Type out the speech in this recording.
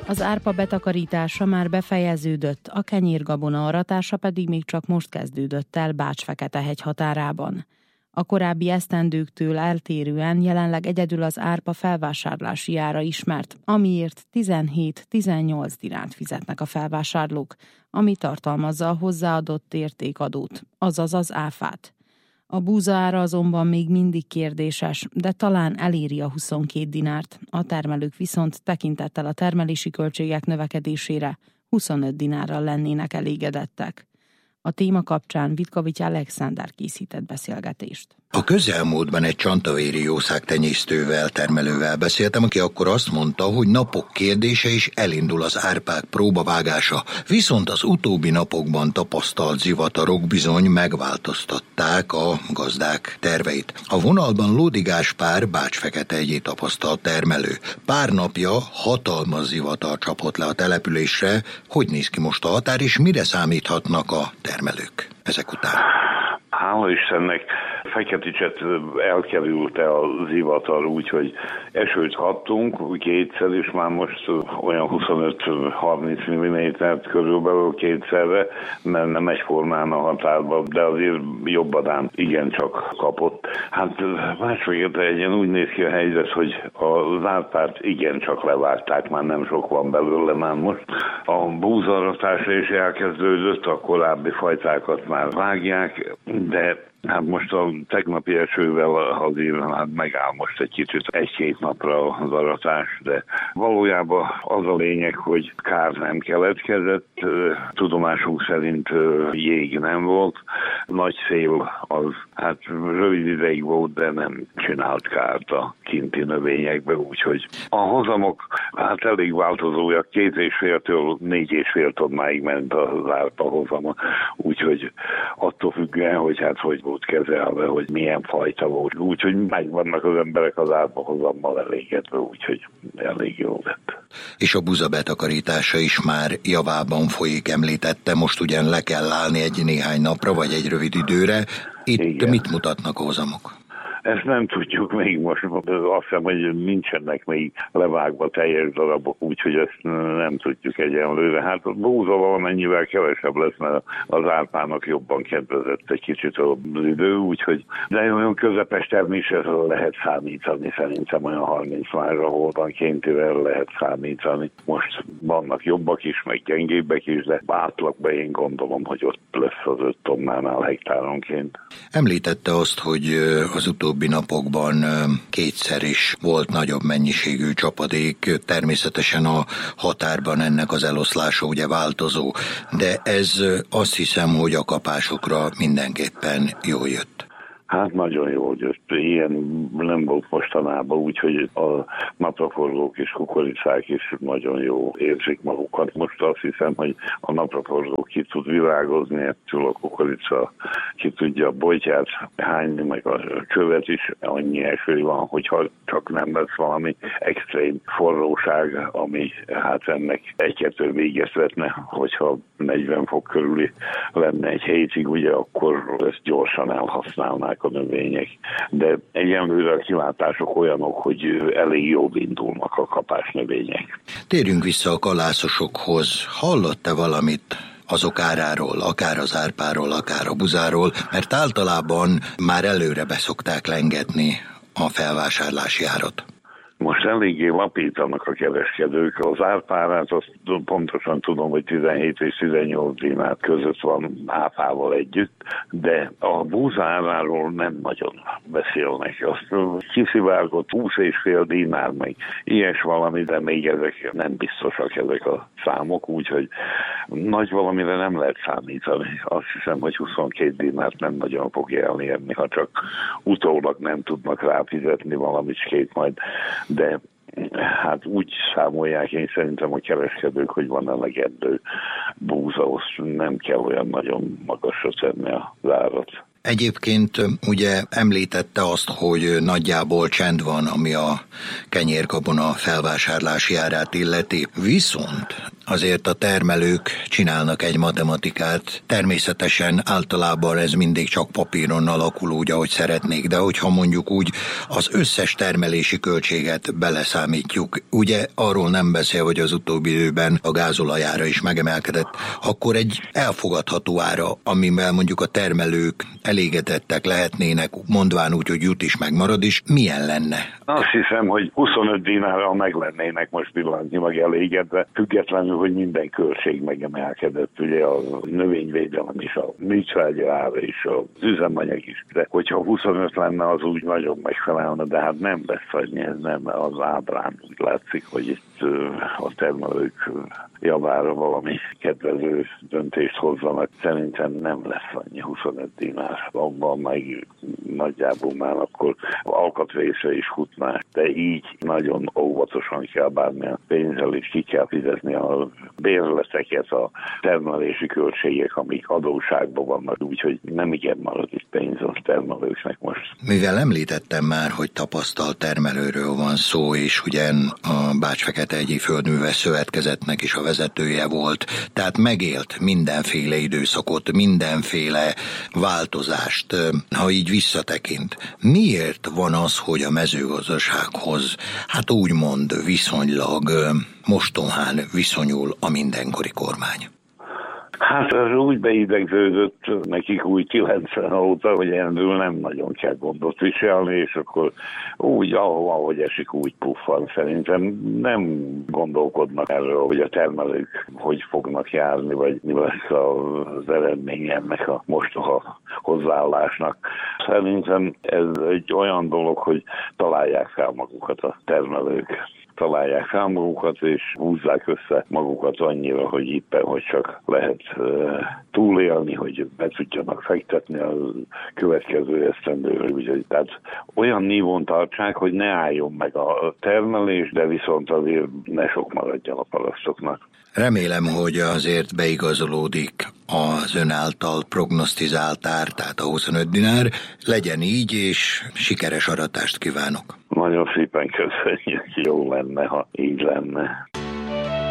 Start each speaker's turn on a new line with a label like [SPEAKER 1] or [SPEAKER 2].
[SPEAKER 1] Az árpa betakarítása már befejeződött, a kenyérgabona aratása pedig még csak most kezdődött el Bács-Feketehegy határában. A korábbi esztendőktől eltérően jelenleg egyedül az árpa felvásárlási ára ismert, amiért 17-18 dinárt fizetnek a felvásárlók, ami tartalmazza a hozzáadott értékadót, azaz az áfát. A búza ára azonban még mindig kérdéses, de talán eléri a 22 dinárt, a termelők viszont tekintettel a termelési költségek növekedésére 25 dinárral lennének elégedettek. A téma kapcsán Vitkovics Alexander készített beszélgetést.
[SPEAKER 2] A közelmúltban egy csantavéri jószágtenyésztővel, termelővel beszéltem, aki akkor azt mondta, hogy napok kérdése is elindul az árpák próbavágása, viszont az utóbbi napokban tapasztalt zivatarok bizony megváltoztatták a gazdák terveit. A vonalban Lódi Gáspár, Bács-Feketehegyi tapasztalt termelő. Pár napja hatalmas zivatar csapott le a településre. Hogy néz ki most a határ, és mire számíthatnak a termelők ezek után?
[SPEAKER 3] Hála Istennek, Feketicset elkerülte a zivatar, úgyhogy esőt kaptunk kétszer, és már most olyan 25-30 mm körülbelül kétszerre, mert nem egyformán a határban, de azért jobbadán igencsak kapott. Hát Bács-Feketehegyen úgy néz ki a helyzet, hogy az árpát igencsak levágták, már nem sok van belőle már most. A búzaratása is elkezdődött, a korábbi fajtákat már vágják, de hát most a tegnapi esővel azért megáll most egy kicsit, 1-2 napra az aratás, de valójában az a lényeg, hogy kár nem keletkezett, tudomásunk szerint jég nem volt, nagy szél az hát rövid ideig volt, de nem csinált kárt a kinti növényekbe, úgyhogy a hozamok hát elég változóak, 2,5-től 4,5 tonnáig ment az árpa hozama, úgyhogy attól függően, hogy hát hogy volt kezelve, hogy milyen fajta volt. Úgyhogy megvannak az emberek az árpahozammal elégedve, úgyhogy elég jó lett.
[SPEAKER 2] És a buza betakarítása is már javában folyik, említette, most ugyan le kell állni egy néhány napra, vagy egy rövid időre. Itt igen. Mit mutatnak a hozamok?
[SPEAKER 3] Ezt nem tudjuk még most, azt hiszem, hogy nincsenek még levágva teljes darabok, úgyhogy ezt nem tudjuk egyenlőre. Hát a búza valamennyivel kevesebb lesz, mert az árpának jobban kedvezett egy kicsit az idő, úgyhogy de olyan közepes termésre lehet számítani, szerintem olyan 30 márra holtankéntivel lehet számítani. Most vannak jobbak is, meg gyengébbek is, de átlagban én gondolom, hogy ott lesz az 5 tonnánál hektáronként.
[SPEAKER 2] Említette azt, hogy az utóbbi napokban kétszer is volt nagyobb mennyiségű csapadék, természetesen a határban ennek az eloszlása ugye változó, de ez azt hiszem, hogy a kapásokra mindenképpen jól jött.
[SPEAKER 3] Hát nagyon jól jött. Ilyen nem volt mostanában, úgyhogy a napraforgók és kukoricák is nagyon jó érzik magukat. Most azt hiszem, hogy a napraforgó ki tud virágozni, ettől a kukorica ki tudja a bojtját hányni, meg a csövet is. Annyi eső van, hogyha csak nem lesz valami extrém forróság, ami hát ennek egy-kettő véget vetne, hogyha 40 fok körüli lenne egy hétig, ugye akkor ezt gyorsan elhasználnák a növények. De egyenlőre a kilátások olyanok, hogy elég jól indulnak a kapás növények.
[SPEAKER 2] Térjünk vissza a kalászosokhoz. Hallott-e valamit azok áráról, akár az árpáról, akár a buzáról, mert általában már előre beszokták lengetni a felvásárlási árat?
[SPEAKER 3] Most eléggé lapítanak a kereskedők. Az árpárát azt pontosan tudom, hogy 17 és 18 dinár között van áfával együtt, de a búzáráról nem nagyon beszélnek. Azt kiszivárgott 20,5 dinár, meg ilyes valami, de még ezek nem biztosak ezek a számok, úgyhogy nagy valamire nem lehet számítani. Azt hiszem, hogy 22 dinárt nem nagyon fogja elérni, ha csak utólag nem tudnak ráfizetni valamicskét majd, de hát úgy számolják én szerintem a kereskedők, hogy van elegendő búza, nem kell olyan nagyon magasra tenni az árat.
[SPEAKER 2] Egyébként ugye említette azt, hogy nagyjából csend van, ami a kenyérgabona felvásárlási árát illeti. Viszont azért a termelők csinálnak egy matematikát. Természetesen általában ez mindig csak papíron alakul úgy, ahogy szeretnék, de hogyha mondjuk úgy az összes termelési költséget beleszámítjuk, ugye arról nem beszél, hogy az utóbbi időben a gázolajára is megemelkedett, akkor egy elfogadható ára, amivel mondjuk a termelők elégedettek lehetnének, mondván úgy, hogy jut is, megmarad is, milyen lenne?
[SPEAKER 3] Azt hiszem, hogy 25 dinárral meg lennének most pillanatnyilag elégedve, függetlenül, hogy minden költség megemelkedett, ugye a növényvédelem is, a műtrágya ára is, az üzemanyag is. De hogyha 25 lenne, az úgy nagyon megfelelne, de hát nem lesz annyi, ez nem az ábrán. Úgy látszik, hogy itt a termelők javára valami kedvező döntést hozzanak. Szerintem nem lesz annyi 25 dinár. Abban meg nagyjából már akkor alkatrészre is futná. De így nagyon óvatosan kell bármilyen pénzzel is ki kell fizetni a bérleteket, a termelési költségek, amik adósságban vannak, úgyhogy nem igen marad itt pénz a termelőknek most.
[SPEAKER 2] Mivel említettem már, hogy tapasztalt termelőről van szó, és ugye a Bács-Fekete-hegyi Földműves Szövetkezetnek is a vezetője volt, tehát megélt mindenféle időszakot, mindenféle változást, ha így visszatekint. Miért van az, hogy a mezőgazdasághoz, hát úgymond viszonylag mostohán viszonyul a mindenkori kormány?
[SPEAKER 3] Hát ez úgy beidegződött nekik úgy 90 óta, hogy erről nem nagyon kell gondot viselni, és akkor úgy, ahogy esik, úgy puffan. Szerintem nem gondolkodnak erről, hogy a termelők hogy fognak járni, vagy mi lesz az eredmény ennek a mostoha hozzáállásnak. Szerintem ez egy olyan dolog, hogy találják fel magukat a termelők. Találják fel magukat, és húzzák össze magukat annyira, hogy éppen, hogy csak lehet túlélni, hogy be tudjanak fektetni a következő esztendőre. Tehát olyan nívón tartsák, hogy ne álljon meg a termelés, de viszont azért ne sok maradjon a parasztoknak.
[SPEAKER 2] Remélem, hogy azért beigazolódik az ön által prognosztizált ár, tehát a 25 dinár. Legyen így, és sikeres aratást kívánok.
[SPEAKER 3] Nagyon szépen köszönjük, jó lenne, ha így lenne.